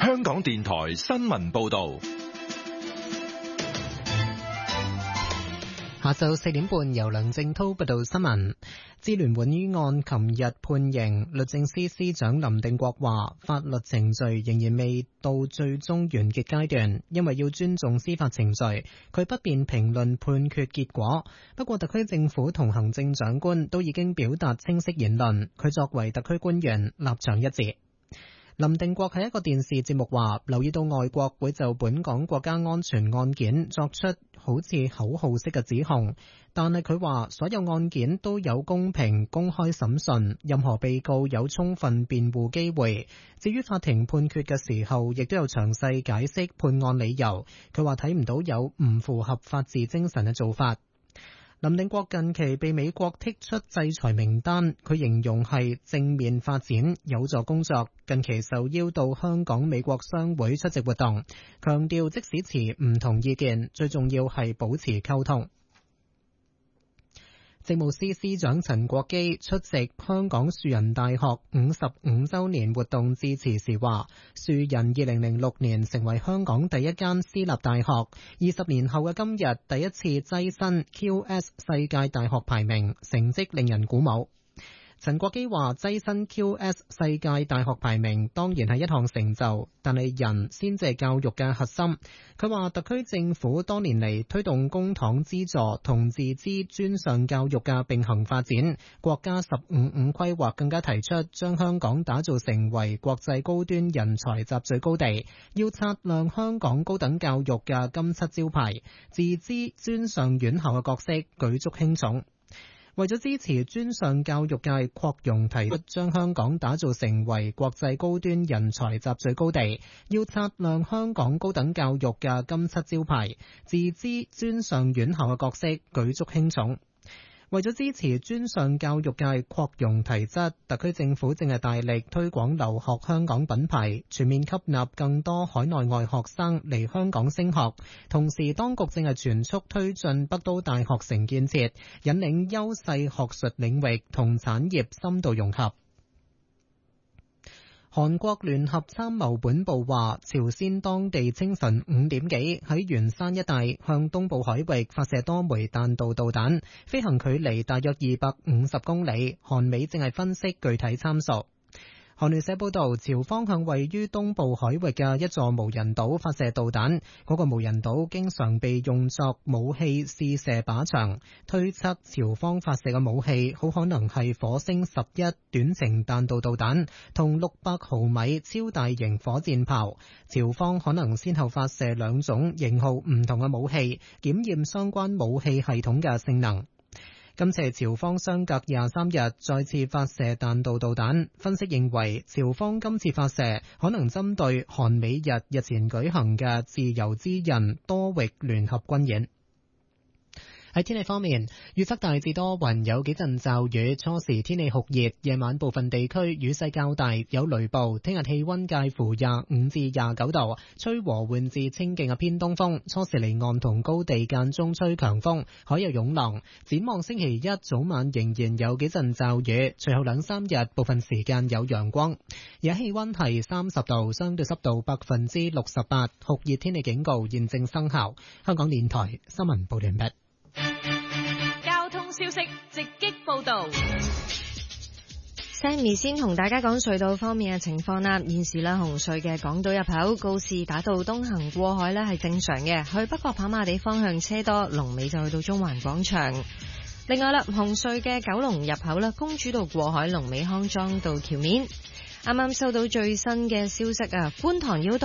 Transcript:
香港電台新聞報道。 下晝4點半，由梁正濤報道新聞。支聯會案琴日判刑，律政司司長林定國話，法律程序仍然未到最終完結階段，因為要尊重司法程序，佢不便評論判決結果。不過特區政府同行政長官都已經表達清晰言論，佢作為特區官員，立場一致。林定國喺一個電視節目話，留意到外國會就本港國家安全案件作出好似口號式嘅指控，但係佢話所有案件都有公平公開審訊，任何被告有充分辯護機會。至於法庭判決嘅時候，亦都有詳細解釋判案理由。佢話睇唔到有唔符合法治精神嘅做法。林定國近期被美國剔出制裁名單，佢形容係正面發展，有助工作。近期受邀到香港美國商會出席活動，強調即使持唔同意見，最重要係保持溝通。政務司司長陳國基出席香港樹仁大學55週年活動致辭時話，樹仁2006年成為香港第一間私立大學，20年後嘅今日第一次躋身 QS 世界大學排名，成績令人鼓舞。陳國基話，躋身 QS 世界大學排名當然係一項成就，但係人先至係教育嘅核心。佢話特區政府多年嚟推動公帑資助同自資專上教育嘅並行發展，國家15-5規劃更加提出將香港打造成為國際高端人才集聚高地，要擦亮香港高等教育嘅金漆招牌，自資專上院校嘅角色舉足輕重。為咗支持專上教育界擴容，提出將香港打造成為國際高端人才集聚高地，要擦亮香港高等教育嘅金漆招牌，自資專上院校嘅角色舉足輕重。為咗支持專上教育界擴容提質，特區政府正係大力推廣留學香港品牌，全面吸納更多海內外學生嚟香港升學。同時，當局正係全速推進北都大學城建設，引領優勢學術領域同產業深度融合。韓國聯合參謀本部話，朝鮮當地清晨5點幾喺元山一帶向東部海域發射多枚彈道導彈，飛行距離大約250公里。韓美正係分析具體參數。韓聯社報道，朝方向位於東部海域嘅一座無人島發射導彈，嗰個無人島經常被用作武器試射靶場，推測朝方發射嘅武器好可能係火星11短程彈道導彈同600毫米超大型火箭炮。朝方可能先後發射兩種型號唔同嘅武器，檢驗相關武器系統嘅性能。今次朝方相隔23日再次發射彈道導彈，分析認為朝方今次發射可能針對韓美日前舉行嘅自由之刃多域聯合軍演。喺天氣方面，預測大致多雲，有幾陣驟雨，初時天氣酷熱，夜晚部分地區雨勢較大，有雷暴。聽日氣溫介乎25至29度，吹和緩至清勁嘅偏東風，初時離岸同高地間中吹強風，海有湧浪。展望星期一早晚仍然有幾陣驟雨，隨後2-3日部分時間有陽光。而家氣溫係30度，相對濕度68%，酷熱天氣警告現正生效。香港電台新聞報道完畢。 交通消息直擊報道。 Sammy 先同大家講隧道方面嘅情況啦。現時咧紅隧嘅港島入口告士打道東行過海咧係正常嘅，去北角跑馬地方向車多，龍尾就去到中環廣場。另外啦，紅隧嘅九龍入口啦，公主道過海龍尾康莊道橋面。啱啱收到最新嘅消息啊，觀塘繞道